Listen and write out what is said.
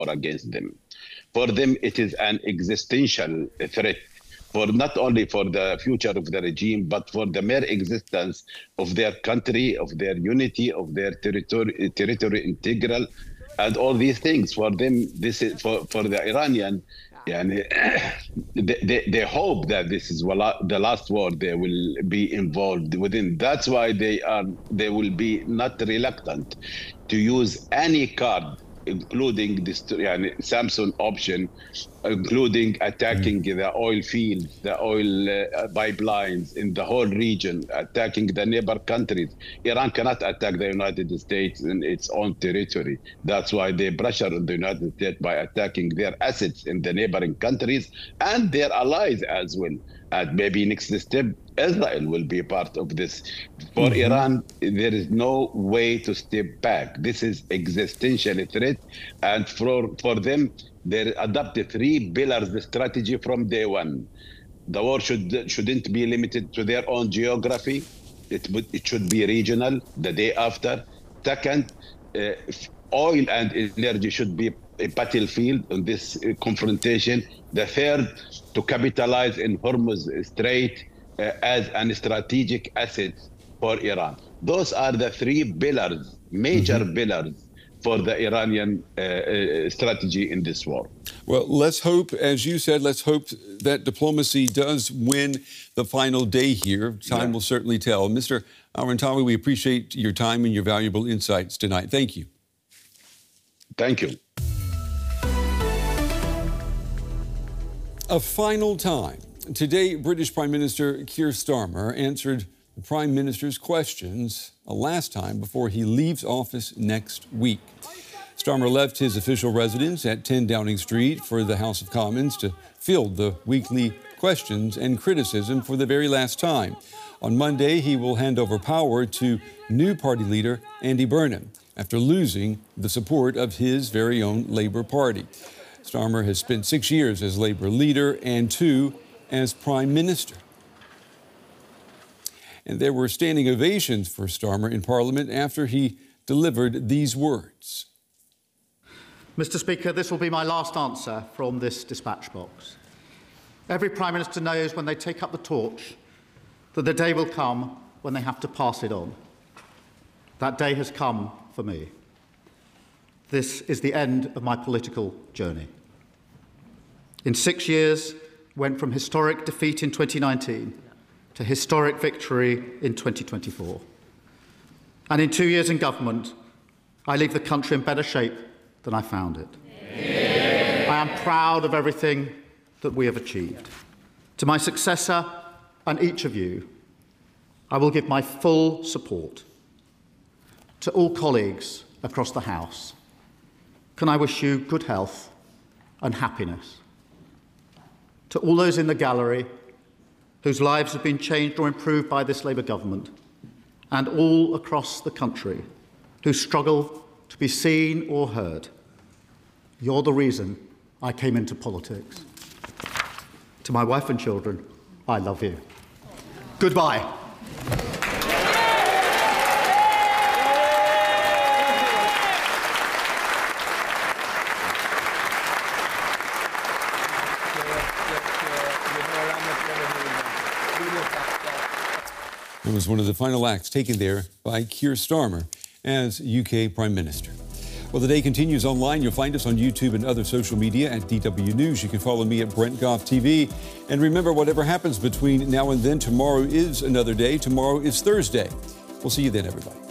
or against them. For them, it is an existential threat, for not only for the future of the regime, but for the mere existence of their country, of their unity, of their territory integral, and all these things. For them, this is for the Iranian. And they hope that this is the last war they will be involved within. That's why they will be not reluctant to use any card, including this Samson option, including attacking the oil fields, the oil pipelines in the whole region, attacking the neighbor countries. Iran cannot attack the United States in its own territory. That's why they pressure on the United States by attacking their assets in the neighboring countries and their allies as well. And maybe next step, Israel will be part of this. For Iran, there is no way to step back. This is existential threat. And for them, they adopted 3 pillars strategy from day one. The war shouldn't be limited to their own geography. It should be regional the day after. Second, oil and energy should be a battlefield in this confrontation. The third, to capitalize in Hormuz Strait as a strategic asset for Iran. Those are the 3 pillars, major pillars, for the Iranian strategy in this war. Well, let's hope, as you said, let's hope that diplomacy does win the final day here. Time will certainly tell. Mr. Al-Rantawi, we appreciate your time and your valuable insights tonight. Thank you. Thank you. A final time. Today, British Prime Minister Keir Starmer answered the Prime Minister's questions a last time before he leaves office next week. Starmer left his official residence at 10 Downing Street for the House of Commons to field the weekly questions and criticism for the very last time. On Monday, he will hand over power to new party leader Andy Burnham after losing the support of his very own Labour Party. Starmer has spent 6 years as Labour leader and 2 as Prime Minister. And there were standing ovations for Starmer in Parliament after he delivered these words. Mr. Speaker, this will be my last answer from this dispatch box. Every Prime Minister knows when they take up the torch that the day will come when they have to pass it on. That day has come for me. This is the end of my political journey. In 6 years, went from historic defeat in 2019 to historic victory in 2024. And in 2 years in government, I leave the country in better shape than I found it. I am proud of everything that we have achieved. To my successor and each of you, I will give my full support. To all colleagues across the House, can I wish you good health and happiness. To all those in the gallery whose lives have been changed or improved by this Labour government, and all across the country who struggle to be seen or heard, you're the reason I came into politics. To my wife and children, I love you. Goodbye. It was one of the final acts taken there by Keir Starmer as UK Prime Minister. Well, the day continues online. You'll find us on YouTube and other social media at DW News. You can follow me at Brent Goff TV. And remember, whatever happens between now and then, tomorrow is another day. Tomorrow is Thursday. We'll see you then, everybody.